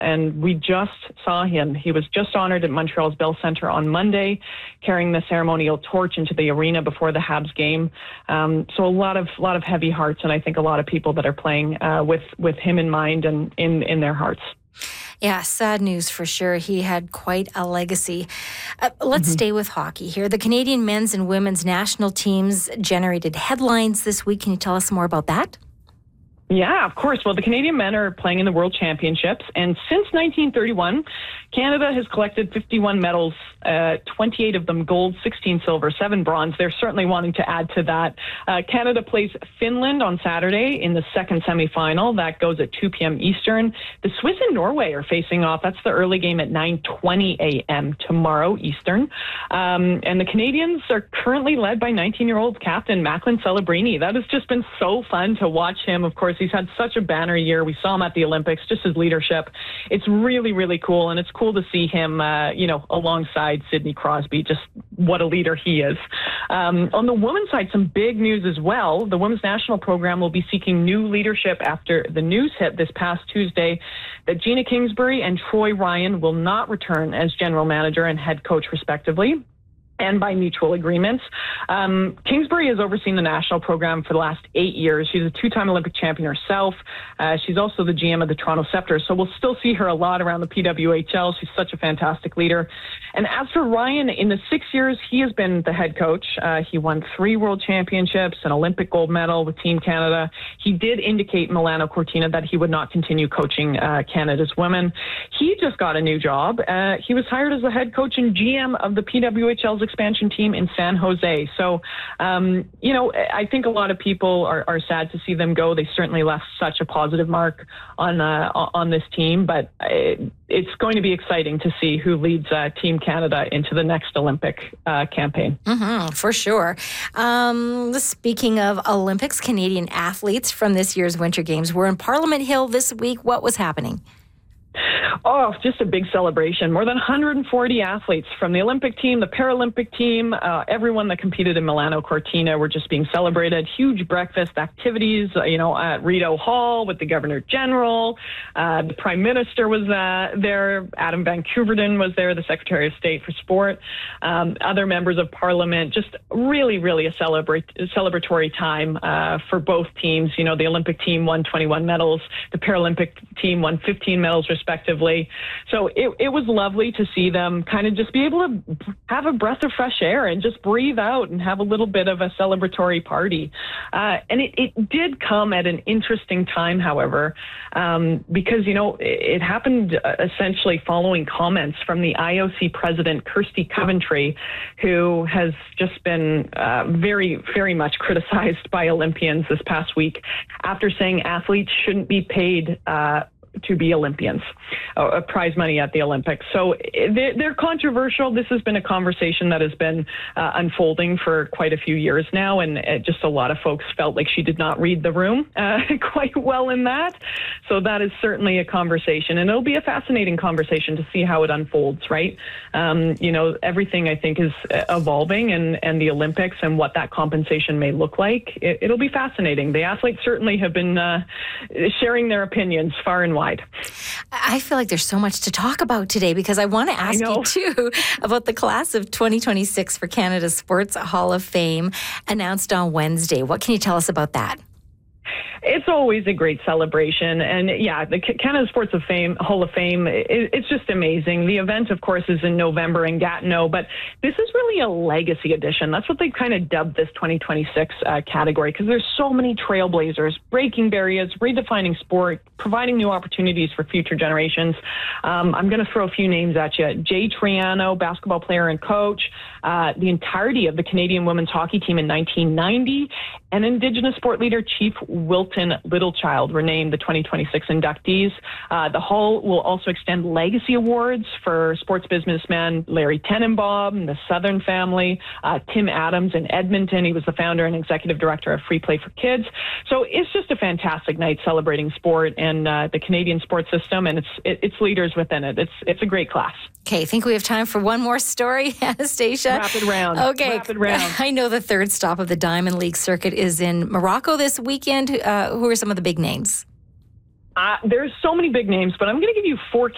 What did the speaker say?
and we just saw him. He was just honored at Montreal's Bell Centre on Monday, carrying the ceremonial torch into the arena before the Habs game. So a lot of heavy hearts, and I think a lot of people that are playing with him in mind and in their hearts. Yeah, sad news for sure. He had quite a legacy. Let's stay with hockey here. The Canadian men's and women's national teams generated headlines this week. Can you tell us more about that? Yeah, of course. Well, the Canadian men are playing in the World Championships, and since 1931, Canada has collected 51 medals, 28 of them gold, 16 silver, 7 bronze. They're certainly wanting to add to that. Canada plays Finland on Saturday in the second semifinal. That goes at 2 p.m. Eastern. The Swiss and Norway are facing off. That's the early game at 9:20 a.m. tomorrow Eastern. And the Canadians are currently led by 19-year-old captain Macklin Celebrini. That has just been so fun to watch him. Of course, he's had such a banner year. We saw him at the Olympics, just his leadership. It's really, really cool, and it's cool to see him, alongside Sidney Crosby. Just what a leader he is. On the women's side, some big news as well. The women's national program will be seeking new leadership after the news hit this past Tuesday that Gina Kingsbury and Troy Ryan will not return as general manager and head coach, respectively, and by mutual agreements. Kingsbury has overseen the national program for the last 8 years. She's a 2-time Olympic champion herself. She's also the GM of the Toronto Scepter, so we'll still see her a lot around the PWHL. She's such a fantastic leader. And as for Ryan, in the 6 years he has been the head coach, he won 3 world championships, an Olympic gold medal with Team Canada. He did indicate, Milano Cortina, that he would not continue coaching Canada's women. He just got a new job. He was hired as the head coach and GM of the PWHL's expansion team in San Jose. So, I think a lot of people are sad to see them go. They certainly left such a positive mark on this team, but it's going to be exciting to see who leads Team Canada into the next Olympic campaign. For sure. Speaking of Olympics, Canadian athletes from this year's Winter Games were in Parliament Hill this week. What was happening? Oh, just a big celebration. More than 140 athletes from the Olympic team, the Paralympic team, everyone that competed in Milano Cortina were just being celebrated. Huge breakfast activities, at Rideau Hall with the Governor General. The Prime Minister was there. Adam Van Koeverden was there, the Secretary of State for Sport. Other members of Parliament. Just really, really a celebratory time for both teams. The Olympic team won 21 medals. The Paralympic team won 15 medals, respectively. So it was lovely to see them kind of just be able to have a breath of fresh air and just breathe out and have a little bit of a celebratory party. And it did come at an interesting time, however, because, it happened essentially following comments from the IOC president, Kirsty Coventry, who has just been very, very much criticized by Olympians this past week after saying athletes shouldn't be paid to be Olympians, prize money at the Olympics. So they're controversial. This has been a conversation that has been unfolding for quite a few years now, and just a lot of folks felt like she did not read the room quite well in that. So that is certainly a conversation, and it'll be a fascinating conversation to see how it unfolds, right? Everything I think is evolving, and the Olympics and what that compensation may look like. It'll be fascinating. The athletes certainly have been sharing their opinions far and wide. I feel like there's so much to talk about today because I want to ask you too about the class of 2026 for Canada's Sports Hall of Fame announced on Wednesday. What can you tell us about that? It's always a great celebration. And yeah, the Canada Sports Hall of Fame, it's just amazing. The event, of course, is in November in Gatineau, but this is really a legacy edition. That's what they've kind of dubbed this 2026 category, because there's so many trailblazers, breaking barriers, redefining sport, providing new opportunities for future generations. I'm going to throw a few names at you. Jay Triano, basketball player and coach, the entirety of the Canadian women's hockey team in 1990, and Indigenous sport leader Chief Wilton Littlechild were named the 2026 inductees. The Hall will also extend legacy awards for sports businessman Larry Tenenbaum and the Southern family, Tim Adams in Edmonton. He was the founder and executive director of Free Play for Kids. So it's just a fantastic night celebrating sport and the Canadian sports system and its leaders within it. It's a great class. Okay, I think we have time for one more story, Anastasia. Rapid round. Okay. Rapid round. I know the third stop of the Diamond League circuit is in Morocco this weekend. Who are some of the big names? There's so many big names, but I'm going to give you 4